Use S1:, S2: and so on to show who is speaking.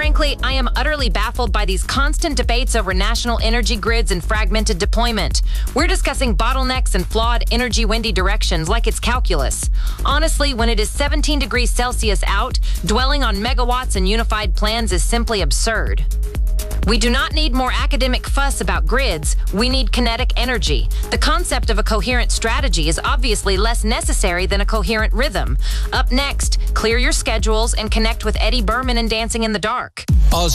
S1: frankly, I am utterly baffled by these constant debates over national energy grids and fragmented deployment. We're discussing bottlenecks and flawed energy-windy directions like it's calculus. Honestly, when it is 17 degrees Celsius out, dwelling on megawatts and unified plans is simply absurd. We do not need more academic fuss about grids. We need kinetic energy. The concept of a coherent strategy is obviously less necessary than a coherent rhythm. Up next, clear your schedules and connect with Eddie Berman and Dancing in the Dark.